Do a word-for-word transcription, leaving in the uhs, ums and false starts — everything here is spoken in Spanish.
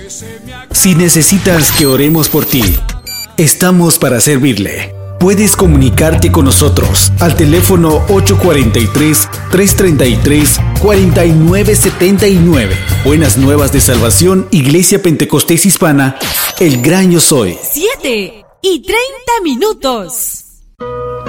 Si necesitas que oremos por ti, estamos para servirle. Puedes comunicarte con nosotros al teléfono ocho cuatro tres, tres tres tres, cuatro nueve siete nueve. Buenas Nuevas de Salvación, Iglesia Pentecostés Hispana, El Gran Yo Soy. Siete y treinta minutos.